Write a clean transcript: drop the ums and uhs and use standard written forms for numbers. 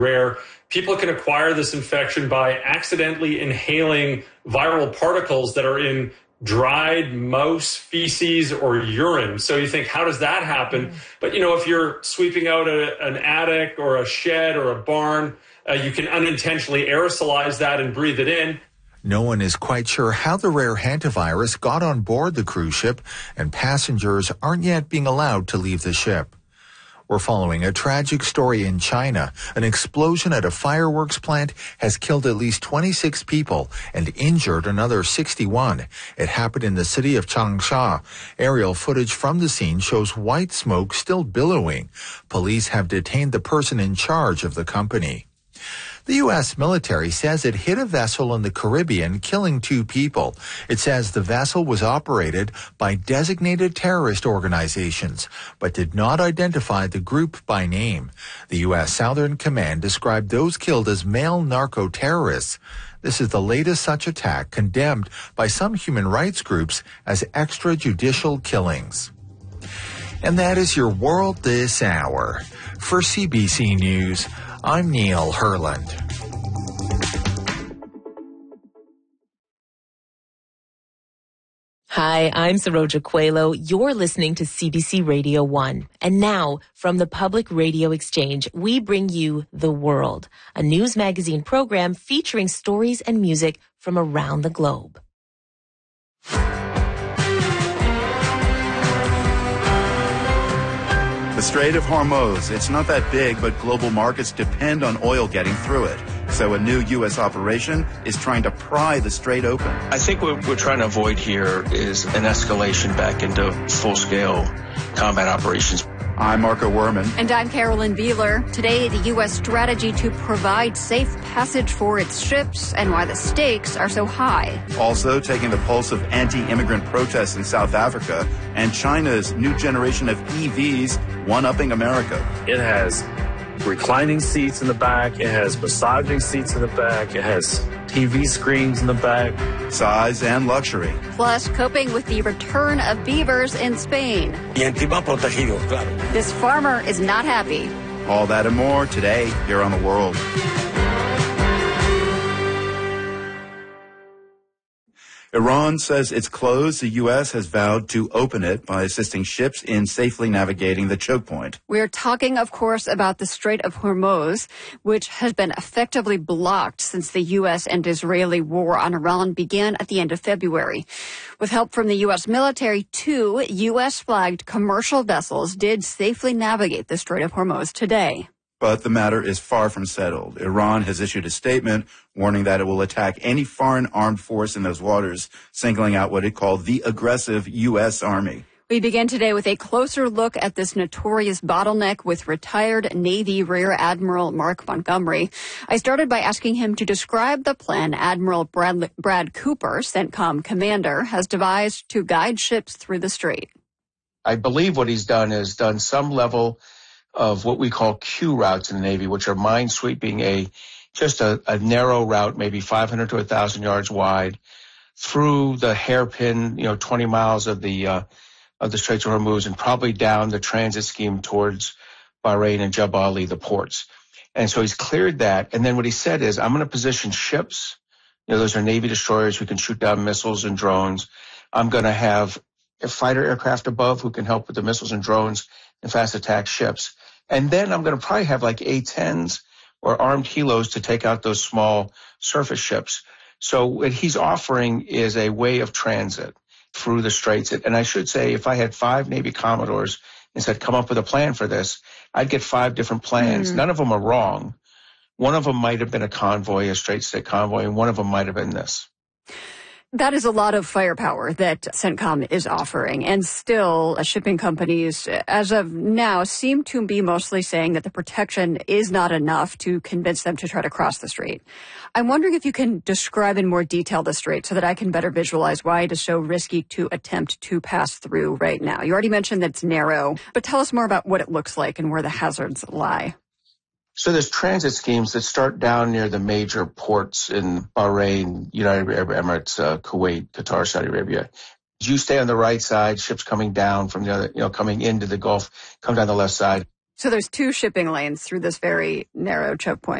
rare. People can acquire this infection by accidentally inhaling viral particles that are in dried mouse feces or urine. So you think, how does that happen? But, if you're sweeping out an attic or a shed or a barn, you can unintentionally aerosolize that and breathe it in. No one is quite sure how the rare hantavirus got on board the cruise ship, and passengers aren't yet being allowed to leave the ship. We're following a tragic story in China. An explosion at a fireworks plant has killed at least 26 people and injured another 61. It happened in the city of Changsha. Aerial footage from the scene shows white smoke still billowing. Police have detained the person in charge of the company. The U.S. military says it hit a vessel in the Caribbean, killing 2 people. It says the vessel was operated by designated terrorist organizations, but did not identify the group by name. The U.S. Southern Command described those killed as male narco-terrorists. This is the latest such attack, condemned by some human rights groups as extrajudicial killings. And that is your world this hour. For CBC News, I'm Neil Herland. Hi, I'm Saroja Coelho. You're listening to CBC Radio 1. And now, from the Public Radio Exchange, we bring you The World, a news magazine program featuring stories and music from around the globe. The Strait of Hormuz, it's not that big, but global markets depend on oil getting through it. So a new U.S. operation is trying to pry the strait open. I think what we're trying to avoid here is an escalation back into full-scale combat operations. I'm Marco Werman. And I'm Carolyn Beeler. Today, the U.S. strategy to provide safe passage for its ships and why the stakes are so high. Also taking the pulse of anti-immigrant protests in South Africa and China's new generation of EVs one-upping America. It has reclining seats in the back. It has massaging seats in the back. It has TV screens in the back. Size and luxury. Plus, coping with the return of beavers in Spain. This farmer is not happy. All that and more today here on The World. Iran says it's closed. The U.S. has vowed to open it by assisting ships in safely navigating the choke point. We're talking, of course, about the Strait of Hormuz, which has been effectively blocked since the U.S. and Israeli war on Iran began at the end of February. With help from the U.S. military, 2 U.S.-flagged commercial vessels did safely navigate the Strait of Hormuz today. But the matter is far from settled. Iran has issued a statement warning that it will attack any foreign armed force in those waters, singling out what it called the aggressive U.S. Army. We begin today with a closer look at this notorious bottleneck with retired Navy Rear Admiral Mark Montgomery. I started by asking him to describe the plan Admiral Brad Cooper, CENTCOM commander, has devised to guide ships through the strait. I believe what he's done is done some level of what we call Q routes in the Navy, which are mine-sweeping just a narrow route, maybe 500 to 1,000 yards wide, through the hairpin, 20 miles of the Straits of Hormuz, and probably down the transit scheme towards Bahrain and Jebel Ali, the ports. And so he's cleared that. And then what he said is, I'm going to position ships. Those are Navy destroyers who can shoot down missiles and drones. I'm going to have a fighter aircraft above who can help with the missiles and drones and fast attack ships. And then I'm going to probably have like A-10s or armed helos to take out those small surface ships. So what he's offering is a way of transit through the straits. And I should say, if I had 5 Navy Commodores and said, come up with a plan for this, I'd get 5 different plans. None of them are wrong. One of them might have been a convoy, a straight stick convoy, and one of them might have been this. That is a lot of firepower that CENTCOM is offering, and still shipping companies, as of now, seem to be mostly saying that the protection is not enough to convince them to try to cross the strait. I'm wondering if you can describe in more detail the strait so that I can better visualize why it is so risky to attempt to pass through right now. You already mentioned that it's narrow, but tell us more about what it looks like and where the hazards lie. So there's transit schemes that start down near the major ports in Bahrain, United Arab Emirates, Kuwait, Qatar, Saudi Arabia. You stay on the right side, ships coming down from the other, coming into the Gulf, come down the left side. So there's 2 shipping lanes through this very narrow choke point.